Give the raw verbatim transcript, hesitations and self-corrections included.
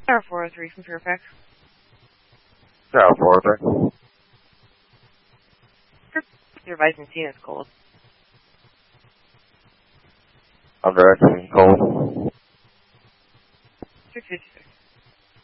Tower four oh three from Fairfax. Tower four oh three. Your Byzantine is cold. Under action, cold. six fifty-six.